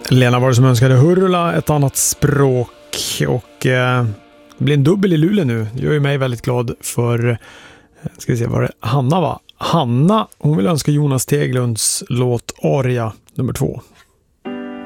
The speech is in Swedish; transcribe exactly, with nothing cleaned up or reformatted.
Lena var det som önskade Hurula, ett annat språk, och eh, det blir en dubbel i Luleå nu. Det gör ju mig väldigt glad för, ska vi se vad det Hanna va? Hanna, hon vill önska Jonas Teglunds låt Aria nummer två.